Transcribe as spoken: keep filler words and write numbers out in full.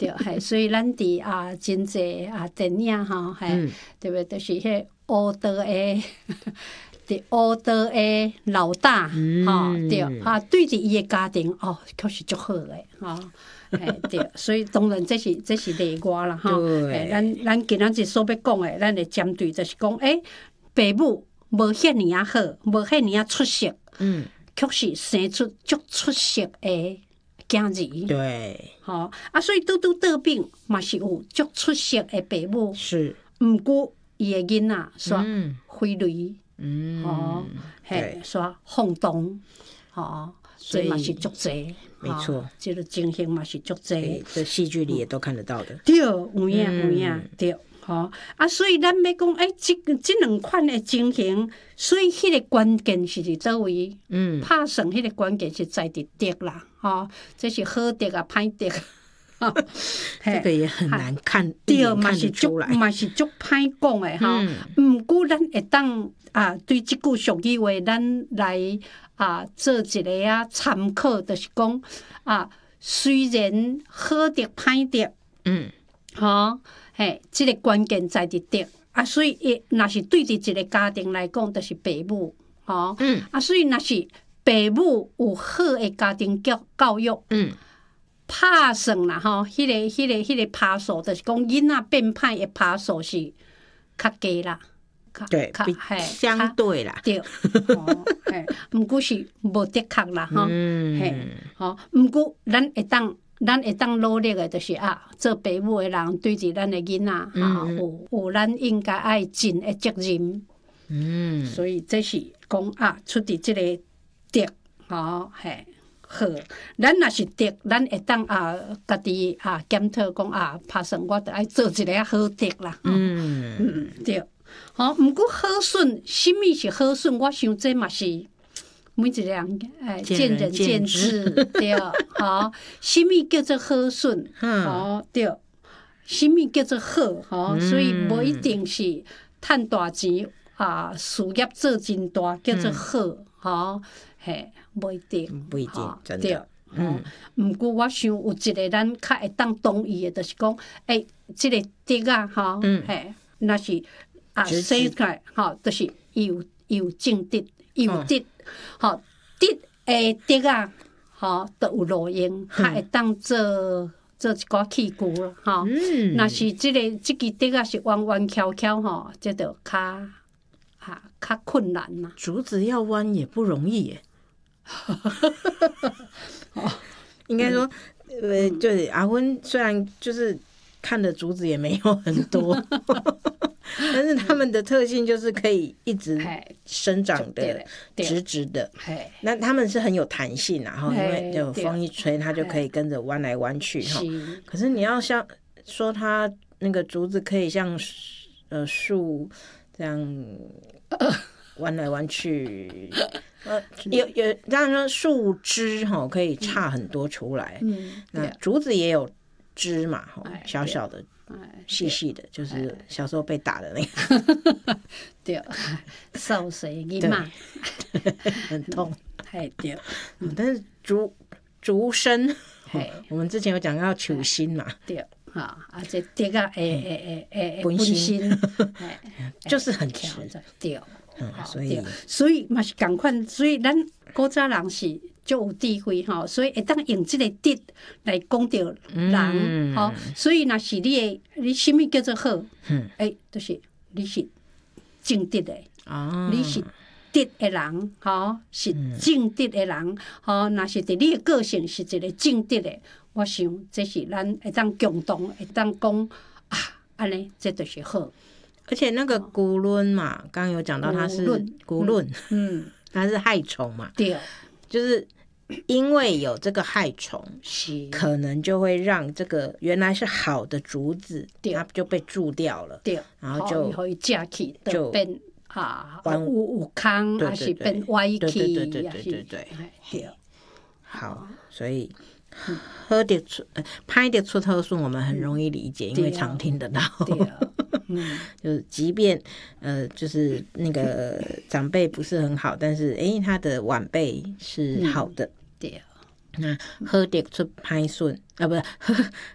对，嘿，所以咱伫啊真济啊电影吼，嘿， 嗯对不对？就是迄乌道诶。伫乌道诶老大，吼、 嗯对啊，对伫伊诶家庭哦，确实足好诶，吼、嘿对，所以当然这是这是例外啦，吼， 对嘿，咱咱今仔日所要讲诶，咱会针对就是讲，诶、爸母无遐尔啊好，无遐尔啊出色， 嗯， 确实生出足出色诶囝儿， 对， 吼、啊，所以拄拄倒病嘛是有足出色诶爸母， 是， 毋过伊诶囡仔煞嗯非雷。 嗯， 哦，嘿对，， 说晃动，哦， 所以这嘛是足济， 没错哦，这个情形嘛是足对济， 这戏剧里也都看得到的。 对，有影有影嗯对，吼啊，所以咱要讲，诶，即即两款的情形，所以迄个关键是伫倒位？ 嗯， 拍算迄个关键是在伫德啦，吼，这是好德啊，歹德。 这个也很难看，一对， 眼看嘛是足得出来。 嘛是足歹讲诶吼。 嗯毋过咱会当啊，对即句俗语话，咱来啊做一个啊参考，就是讲啊，虽然好德歹德， 嗯， 吼，嘿，即个关键在伫德啊，所以伊若是对伫一个家庭来讲，就是爸母，吼， 嗯， 啊，所以若是爸母有好诶家庭教教育， 嗯， 拍算啦吼，迄、个、迄、个、迄、个拍数，就是讲囡仔变歹的拍数是较低啦，较对，比较嘿相对啦， 对，哦，嘿，毋过是无的确啦，吼， 嗯嘿，吼，毋过咱会当，咱会当努力的，就是啊，做爸母的人对住咱的囡仔，啊，有有咱应该爱尽的责任， 嗯， 所以这是讲啊，出伫即个德，吼，嘿。好，咱若是德，咱会当啊，家己啊检讨讲啊，拍算我着爱做一个好德啦。 嗯， 嗯，对。吼，毋过好顺，什物是好顺？我想这嘛是每一个人诶见仁见智，对。吼，什物叫做好顺？吼，对。什物叫做好？吼，所以无一定是趁大钱啊，事业做真大叫做好，吼，嘿。不一定， 不一定，真的。 对，嗯，毋过我想有一个咱较会当同意的，就是讲，诶，即个德啊，吼，嘿，若是啊生出来，吼，就是伊有伊有正德，伊有德，吼，德诶德啊，吼，都有路用，较会当做做一寡器具咯，吼。若是即个即支德啊是弯弯翘翘吼，这就较啊较困难啦。 竹子要弯也不容易耶。应该说，呃，就是阿温虽然就是看的竹子也没有很多，但是它们的特性就是可以一直生长的直直的。那它们是很有弹性啊，然后因为有风一吹，它就可以跟着弯来弯去哈。可是你要像说它那个竹子可以像呃树这样弯来弯去。呃，有有，当然说树枝哈可以插很多出来，嗯，那竹子也有枝嘛，哈，小小的、细细的，就是小时候被打的那个， 对，受水你嘛， 很痛， 哎对， 但是竹竹身，我们之前有讲到球心嘛， 对，哈，而且这个诶诶诶诶本心， 就是很直， 对。 嗯，所以所以嘛是共款，所以咱古早人是足有智慧吼，所以会当用即个德来讲着人吼、嗯。所以若是你的你什么叫做好？嗯，诶、欸，就是你是正德的，哦、你是德的人，吼，是正德的人，吼。若是伫你的个性是一个正德的，我想这是咱会当共同会当讲啊，安尼这就是好。 而且那个蛄蚺嘛，刚刚有讲到它是蛄蚺，嗯，它是害虫嘛， 对， 就是因为有这个害虫，可能就会让这个原来是好的竹子，它就被蛀掉了， 对， 然后就会架起，就变啊，有有坑，还是变歪起， 对对对对对对对，对，好，所以。好的出，歹的出好顺，我们很容易理解，因为常听得到。嗯，就是即便呃，就是那个长辈不是很好，但是哎，他的晚辈是好的。 对， 那好的出歹顺啊，不是